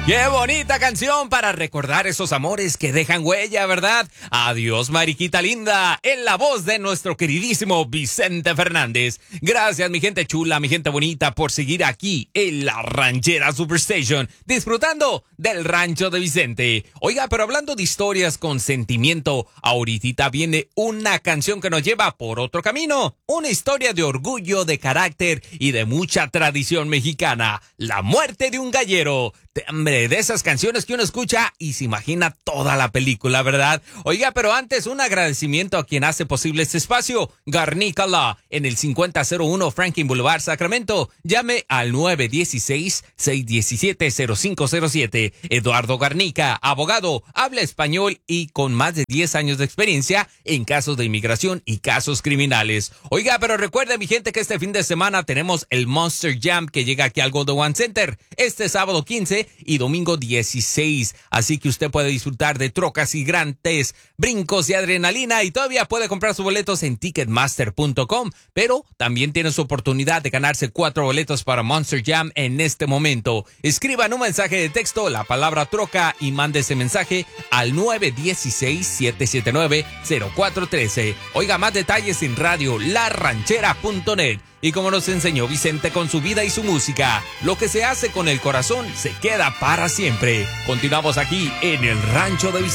Qué bonita canción para recordar esos amores que dejan huella, ¿verdad? Adiós, Mariquita linda, en la voz de nuestro queridísimo Vicente Fernández. Gracias, mi gente chula, mi gente bonita, por seguir aquí en la Ranchera Superstation, disfrutando del rancho de Vicente. Oiga, pero hablando de historias con sentimiento, ahorita viene una canción que nos lleva por otro camino. Una historia de orgullo, de carácter y de mucha tradición mexicana. La muerte de un gallero. Hombre, de esas canciones que uno escucha y se imagina toda la película, ¿verdad? Oiga, pero antes un agradecimiento a quien hace posible este espacio. Garnica Law, en el 5001 Franklin Boulevard, Sacramento. Llame al 916-617-0507. Eduardo Garnica, abogado, habla español y con más de 10 años de experiencia en casos de inmigración y casos criminales. Oiga, pero recuerde, mi gente, que este fin de semana tenemos el Monster Jam que llega aquí al Golden One Center. Este sábado 15 y domingo 16. Así que usted puede disfrutar de trocas gigrantes, brincos y adrenalina, y todavía puede comprar sus boletos en Ticketmaster.com. Pero también tiene su oportunidad de ganarse 4 boletos para Monster Jam en este momento. Escriban un mensaje de texto, la palabra troca, y mande ese mensaje al 916-779-0413. Oiga, más detalles en radio laranchera.net. Y como nos enseñó Vicente con su vida y su música, lo que se hace con el corazón se queda para siempre. Continuamos aquí en el Rancho de Vicente.